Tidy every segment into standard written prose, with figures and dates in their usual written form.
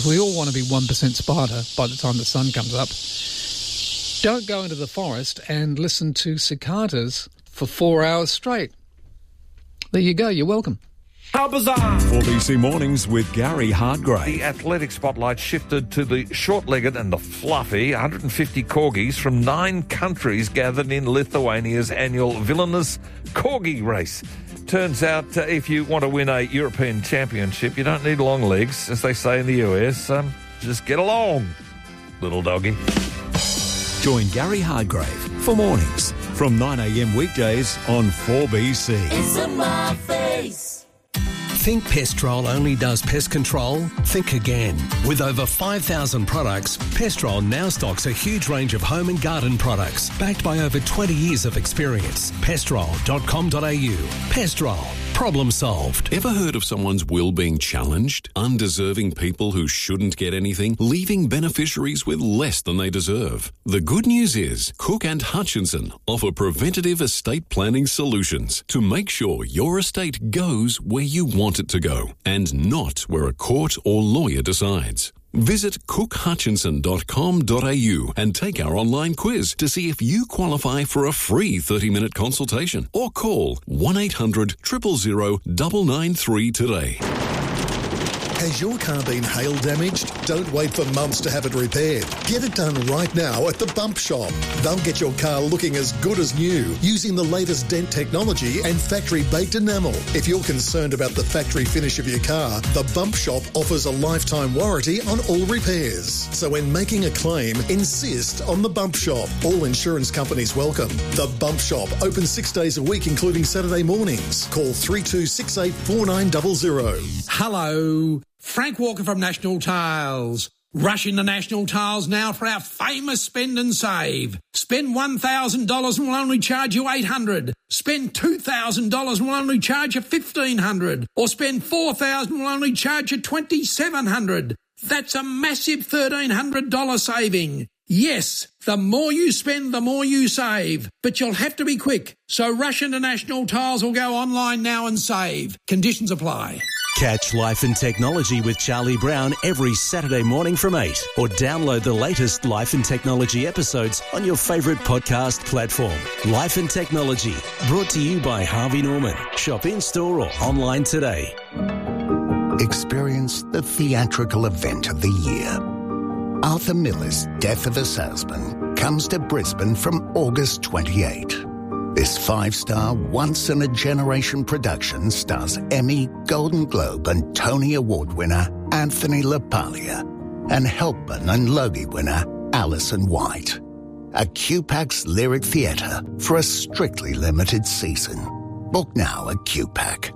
We all want to be 1% smarter by the time the sun comes up. Don't go into the forest and listen to cicadas for 4 hours straight. There you go. You're welcome. How bizarre! 4BC Mornings with Gary Hardgrave. The athletic spotlight shifted to the short-legged and the fluffy 150 corgis from 9 countries gathered in Lithuania's annual Vilnius Corgi Race. Turns out if you want to win a European championship, you don't need long legs, as they say in the US. Just get along, little doggy. Join Gary Hardgrave for mornings from 9am weekdays on 4BC. It's in my face. Think Pestrol only does pest control? Think again. With over 5,000 products, Pestrol now stocks a huge range of home and garden products, backed by over 20 years of experience. Pestrol.com.au. Pestrol. Problem solved. Ever heard of someone's will being challenged? Undeserving people who shouldn't get anything, leaving beneficiaries with less than they deserve. The good news is Cook and Hutchinson offer preventative estate planning solutions to make sure your estate goes where you want it to go and not where a court or lawyer decides. Visit cookhutchinson.com.au and take our online quiz to see if you qualify for a free 30-minute consultation or call 1-800 000 993 today. Has your car been hail damaged? Don't wait for months to have it repaired. Get it done right now at the Bump Shop. They'll get your car looking as good as new using the latest dent technology and factory-baked enamel. If you're concerned about the factory finish of your car, the Bump Shop offers a lifetime warranty on all repairs. So when making a claim, insist on the Bump Shop. All insurance companies welcome. The Bump Shop, open 6 days a week, including Saturday mornings. Call 3268 4900. Hello. Frank Walker from National Tiles. Rush into National Tiles now for our famous spend and save. Spend $1,000 and we'll only charge you $800. Spend $2,000 and we'll only charge you $1,500. Or spend $4,000 and we'll only charge you $2,700. That's a massive $1,300 saving. Yes, the more you spend, the more you save. But you'll have to be quick. So rush into National Tiles or go online now and save. Conditions apply. Catch Life and Technology with Charlie Brown every Saturday morning from 8 or download the latest Life and Technology episodes on your favourite podcast platform. Life and Technology, brought to you by Harvey Norman. Shop in-store or online today. Experience the theatrical event of the year. Arthur Miller's Death of a Salesman comes to Brisbane from August 28. This 5-star, once-in-a-generation production stars Emmy, Golden Globe and Tony Award winner Anthony LaPaglia and Helpman and Logie winner Alison White. A QPAC's Lyric Theatre for a strictly limited season. Book now at QPAC.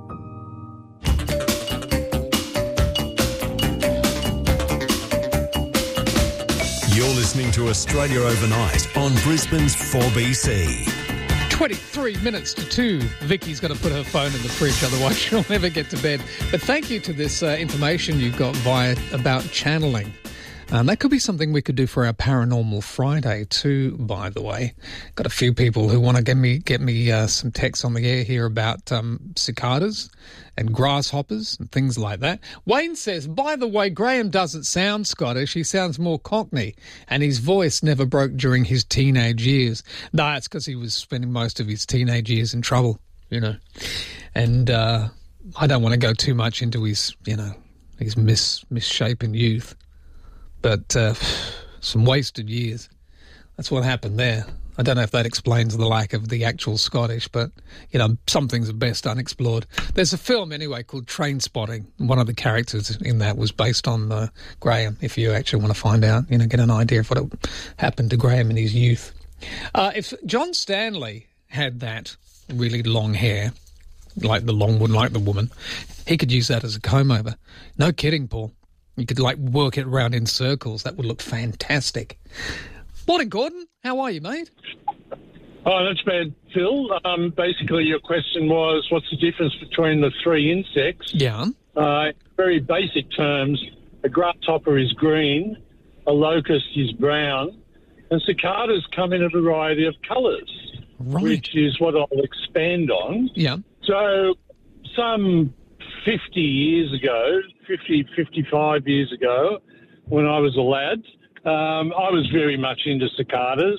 You're listening to Australia Overnight on Brisbane's 4BC. 23 minutes to 2. Vicky's got to put her phone in the fridge, otherwise she'll never get to bed. But thank you to this information you've got about channeling. That could be something we could do for our Paranormal Friday too, by the way. Got a few people who want to get me some texts on the air here about cicadas and grasshoppers and things like that. Wayne says, by the way, Graham doesn't sound Scottish. He sounds more Cockney, and his voice never broke during his teenage years. No, it's because he was spending most of his teenage years in trouble, you know. And I don't want to go too much into his, his misshapen youth. But some wasted years. That's what happened there. I don't know if that explains the lack of the actual Scottish, but, some things are best unexplored. There's a film, anyway, called Trainspotting. One of the characters in that was based on Graham, if you actually want to find out, get an idea of what happened to Graham in his youth. If John Stanley had that really long hair, like the woman, he could use that as a comb-over. No kidding, Paul. You could, work it around in circles. That would look fantastic. Morning, Gordon. How are you, mate? Oh, that's bad, Phil. Basically, your question was, what's the difference between the three insects? Yeah. In very basic terms, a grasshopper is green, a locust is brown, and cicadas come in a variety of colours, right, which is what I'll expand on. Yeah. So some 55 years ago, when I was a lad. I was very much into cicadas.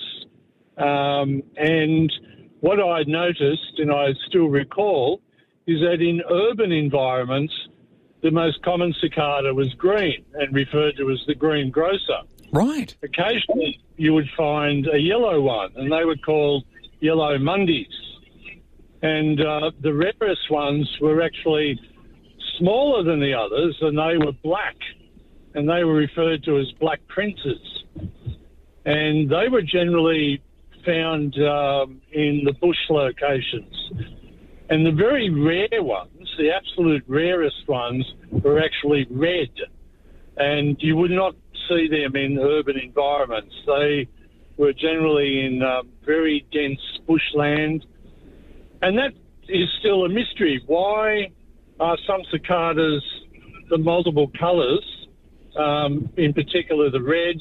And what I noticed, and I still recall, is that in urban environments, the most common cicada was green and referred to as the green grocer. Right. Occasionally, you would find a yellow one, and they were called yellow Mondays. And the rarest ones were actually smaller than the others, and they were black, and they were referred to as black princes. And they were generally found in the bush locations. And the very rare ones, the absolute rarest ones, were actually red. And you would not see them in urban environments. They were generally in very dense bushland. And that is still a mystery. Why are some cicadas the multiple colours, in particular the red,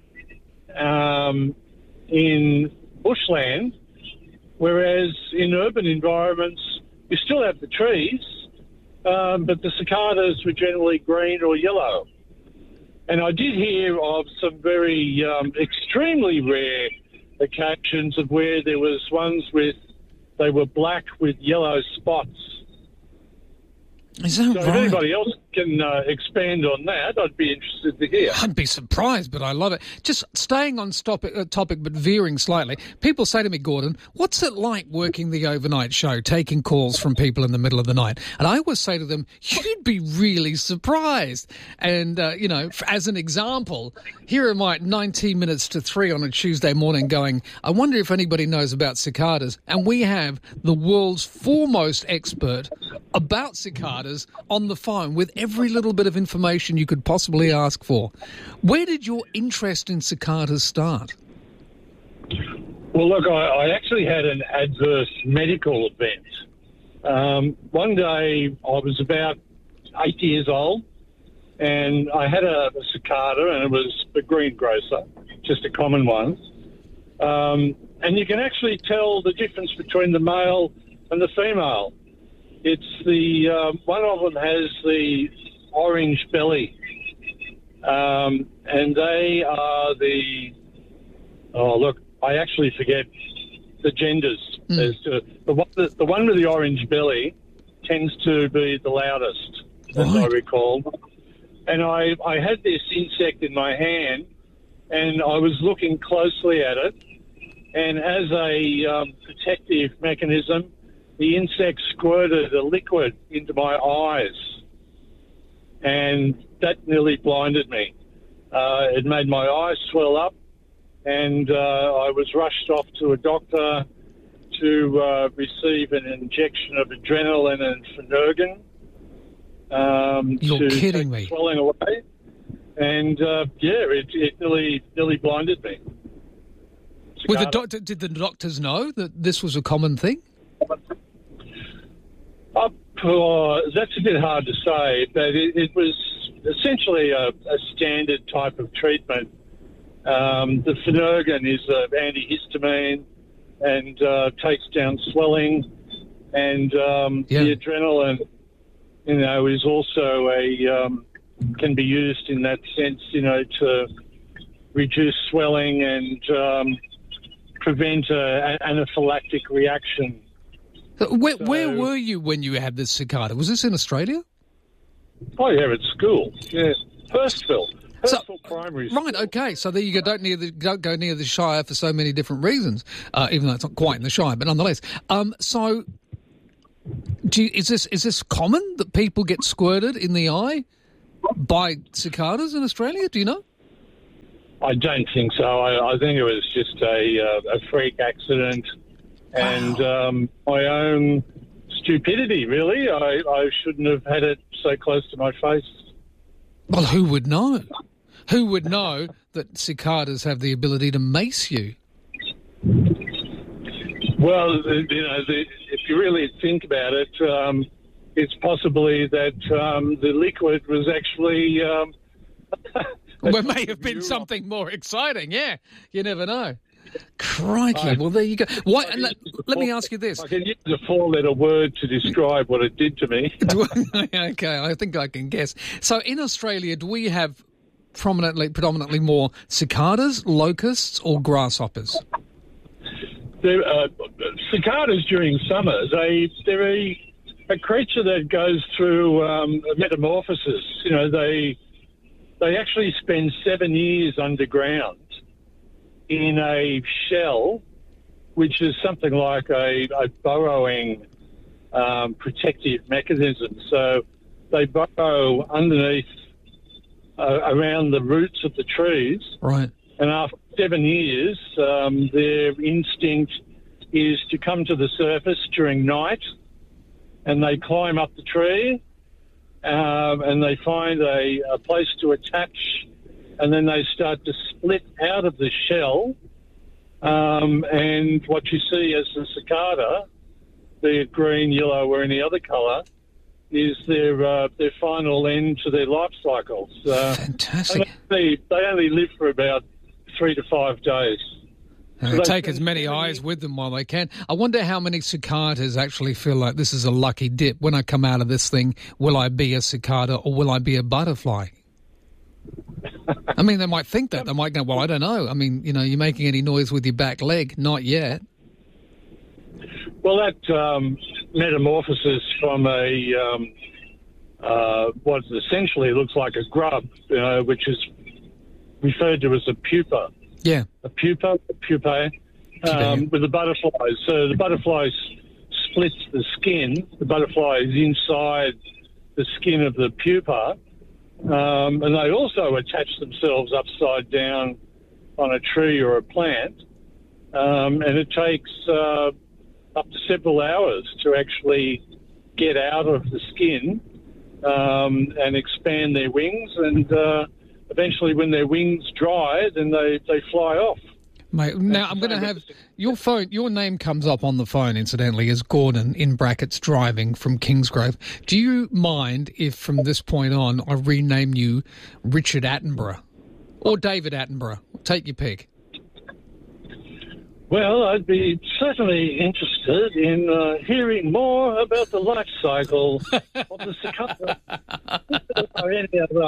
in bushland, whereas in urban environments you still have the trees, but the cicadas were generally green or yellow. And I did hear of some very extremely rare occasions of where there was ones they were black with yellow spots. Is that so right? If anybody else can expand on that, I'd be interested to hear. I'd be surprised, but I love it. Just staying on topic, but veering slightly. People say to me, Gordon, what's it like working the overnight show, taking calls from people in the middle of the night? And I always say to them, you'd be really surprised. And, as an example, here am I at 19 minutes to 3 on a Tuesday morning going, I wonder if anybody knows about cicadas. And we have the world's foremost expert about cicadas on the phone with every little bit of information you could possibly ask for. Where did your interest in cicadas start? Well, look, I actually had an adverse medical event. One day I was about 8 years old and I had a cicada, and it was the green grocer, just a common one. And you can actually tell the difference between the male and the female. It's the one of them has the orange belly, and they are I actually forget the genders. As to the one with the orange belly tends to be the loudest, as I recall. And I had this insect in my hand, and I was looking closely at it, and as a protective mechanism, the insect squirted a liquid into my eyes, and that nearly blinded me. It made my eyes swell up, and I was rushed off to a doctor to receive an injection of adrenaline and Phenergan. You're to kidding take me. Swelling away. And, it nearly blinded me. With the doctor, did the doctors know that this was a common thing? That's a bit hard to say, but it was essentially a standard type of treatment. The Phenergan is an antihistamine and takes down swelling, and the adrenaline, is also can be used in that sense, to reduce swelling and prevent an anaphylactic reaction. Where were you when you had this cicada? Was this in Australia? Oh, yeah, at school. Yeah, Hurstville Primary School. Right, okay. So there you go. Don't go near the Shire for so many different reasons, even though it's not quite in the Shire, but nonetheless. Is this common that people get squirted in the eye by cicadas in Australia? Do you know? I don't think so. I think it was just a freak accident. And my own stupidity, really. I shouldn't have had it so close to my face. Well, who would know? Who would know that cicadas have the ability to mace you? Well, if you really think about it, it's possibly that the liquid was actually... There may have been something more exciting, yeah. You never know. Crikey. Well, there you go. Let me ask you this. I can use a 4-letter word to describe what it did to me. Okay, I think I can guess. So in Australia, do we have predominantly more cicadas, locusts, or grasshoppers? Cicadas during summer, they're a creature that goes through metamorphosis. You know, they actually spend 7 years underground in a shell, which is something like a burrowing protective mechanism. So they burrow underneath, around the roots of the trees. Right. And after 7 years, their instinct is to come to the surface during night, and they climb up the tree, and they find a place to attach, and then they start to split out of the shell. And what you see as the cicada, be it green, yellow, or any other colour, is their final end to their life cycles. Fantastic. They only live for about 3 to 5 days. They take as many eyes with them while they can. I wonder how many cicadas actually feel like this is a lucky dip. When I come out of this thing, will I be a cicada or will I be a butterfly? I mean, they might think that. They might go, well, I don't know. I mean, you know, you're making any noise with your back leg? Not yet. Well, that metamorphosis from what essentially looks like a grub, which is referred to as a pupa. Yeah. A pupae, with the butterflies. So the butterfly splits the skin. The butterfly is inside the skin of the pupa. And they also attach themselves upside down on a tree or a plant. And it takes up to several hours to actually get out of the skin and expand their wings. And eventually when their wings dry, then they fly off. Mate, now I'm going to have your phone. Your name comes up on the phone, incidentally, as Gordon in brackets driving from Kingsgrove. Do you mind if, from this point on, I rename you Richard Attenborough or David Attenborough? Take your pick. Well, I'd be certainly interested in hearing more about the life cycle of the cicada or any other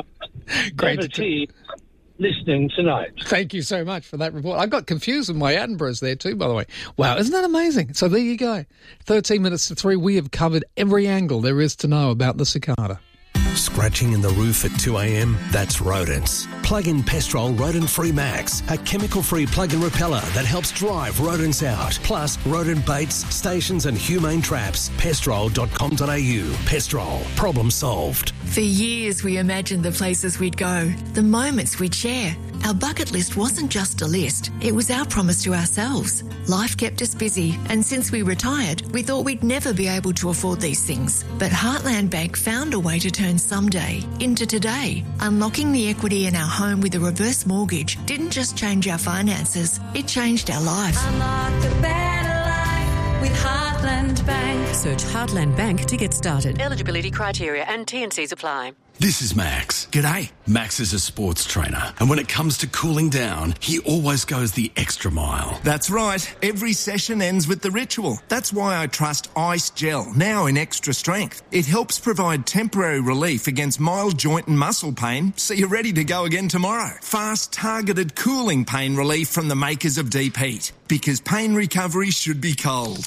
devotee listening tonight. Thank you so much for that report. I got confused with my Attenboroughs there too, by the way. Wow, isn't that amazing? So there you go. 13 minutes to 3. We have covered every angle there is to know about the cicada. Scratching in the roof at 2 a.m? That's rodents. Plug in Pestrol Rodent-Free Max, a chemical-free plug-in repeller that helps drive rodents out. Plus, rodent baits, stations and humane traps. Pestrol.com.au. Pestrol. Problem solved. For years, we imagined the places we'd go, the moments we'd share. Our bucket list wasn't just a list, it was our promise to ourselves. Life kept us busy, and since we retired, we thought we'd never be able to afford these things. But Heartland Bank found a way to turn someday into today. Unlocking the equity in our home with a reverse mortgage didn't just change our finances, it changed our life. Unlock a better life with Heartland Bank. Search Heartland Bank to get started. Eligibility criteria and T&Cs apply. This is Max. G'day. Max is a sports trainer, and when it comes to cooling down, he always goes the extra mile. That's right. Every session ends with the ritual. That's why I trust Ice Gel, now in extra strength. It helps provide temporary relief against mild joint and muscle pain, so you're ready to go again tomorrow. Fast, targeted cooling pain relief from the makers of Deep Heat, because pain recovery should be cold.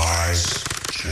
Ice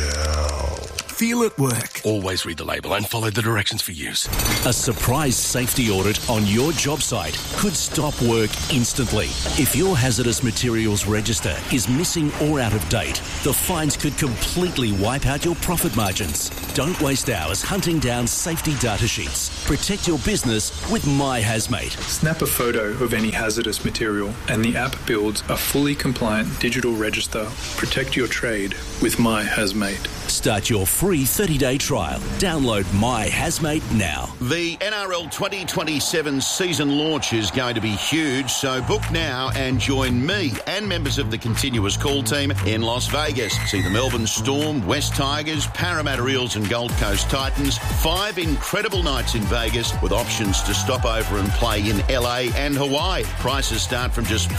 Gel. Feel it work. Always read the label and follow the directions for use. A surprise safety audit on your job site could stop work instantly. If your hazardous materials register is missing or out of date, the fines could completely wipe out your profit margins. Don't waste hours hunting down safety data sheets. Protect your business with My Hazmate. Snap a photo of any hazardous material and the app builds a fully compliant digital register. Protect your trade with My Hazmate. Start your free 30-day trial. Download My Hazmate now. The NRL 2027 season launch is going to be huge, so book now and join me and members of the continuous call team in Las Vegas. See the Melbourne Storm, West Tigers, Parramatta Eels and Gold Coast Titans. 5 incredible nights in Vegas with options to stop over and play in LA and Hawaii. Prices start from just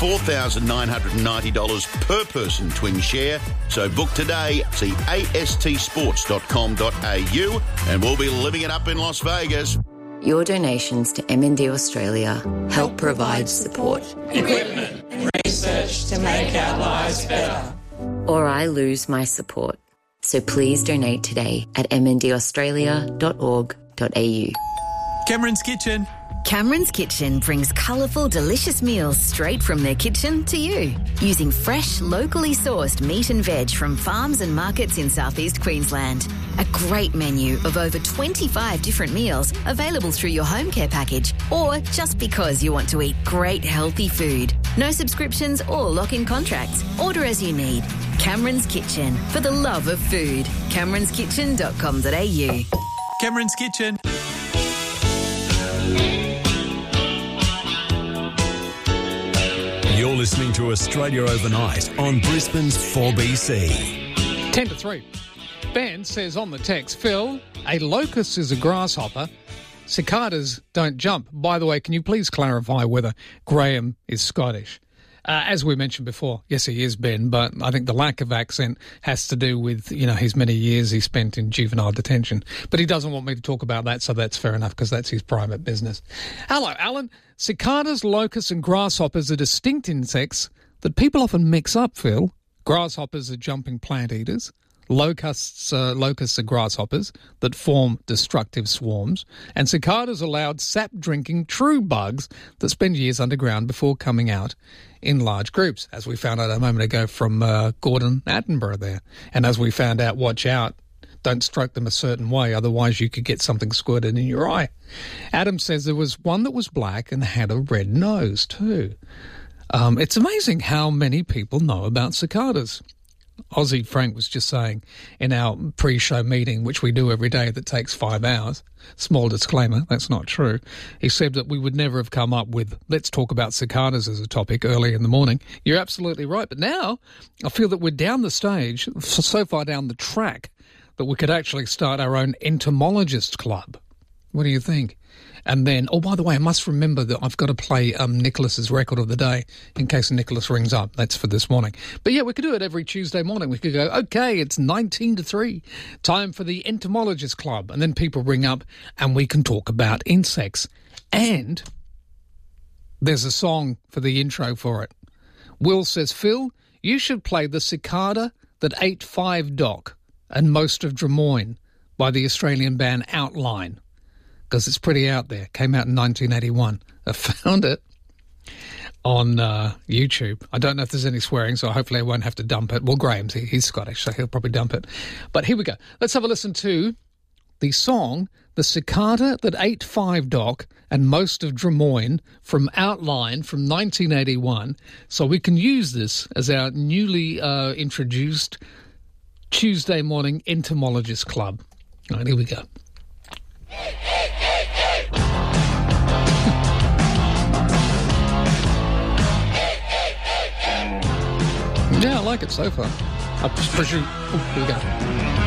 $4,990 per person twin share. So book today. See astsports.com.au and we'll be living it up in Las Vegas. Your donations to MND Australia help provide support, equipment, and research to make our lives better. or I lose my support. So please donate today at mndaustralia.org.au. Cameron's Kitchen. Cameron's Kitchen brings colourful, delicious meals straight from their kitchen to you. Using fresh, locally sourced meat and veg from farms and markets in southeast Queensland. A great menu of over 25 different meals available through your home care package or just because you want to eat great, healthy food. No subscriptions or lock-in contracts. Order as you need. Cameron's Kitchen, for the love of food. CameronsKitchen.com.au. Cameron's Kitchen. You're listening to Australia Overnight on Brisbane's 4BC. 10 to 3. Ben says on the text, Phil, a locust is a grasshopper. Cicadas don't jump. By the way, can you please clarify whether Graham is Scottish? As we mentioned before, yes, he is, Ben, but I think the lack of accent has to do with, his many years he spent in juvenile detention. But he doesn't want me to talk about that, so that's fair enough because that's his private business. Hello, Alan. Cicadas, locusts and grasshoppers are distinct insects that people often mix up, Phil. Grasshoppers are jumping plant eaters. Locusts are grasshoppers that form destructive swarms, and cicadas are loud, sap-drinking true bugs that spend years underground before coming out in large groups, as we found out a moment ago from Gordon Attenborough there. And as we found out, watch out, don't stroke them a certain way, otherwise you could get something squirted in your eye. Adam says there was one that was black and had a red nose too. It's amazing how many people know about cicadas. Aussie Frank was just saying in our pre-show meeting, which we do every day, that takes 5 hours. Small disclaimer, that's not true. He said that we would never have come up with, let's talk about cicadas as a topic early in the morning. You're absolutely right. But now I feel that we're down the stage, so far down the track, that we could actually start our own entomologist club. What do you think? And then, oh, by the way, I must remember that I've got to play Nicholas's record of the day in case Nicholas rings up. That's for this morning. But yeah, we could do it every Tuesday morning. We could go, okay, it's 19 to 3, time for the entomologist club. And then people ring up and we can talk about insects. And there's a song for the intro for it. Will says, Phil, you should play The Cicada That Ate 5 Doc and Most of Drummoyne by the Australian band Outline. Because it's pretty out there. Came out in 1981. I found it on YouTube. I don't know if there's any swearing, so hopefully I won't have to dump it. Well, Graham's, he's Scottish, so he'll probably dump it. But here we go. Let's have a listen to the song, The Cicada That Ate 5 Doc and Most of Drummoyne from Outline from 1981. So we can use this as our newly introduced Tuesday morning entomologist club. All right, here we go. Yeah, I like it so far. I presume. Oh, here we go.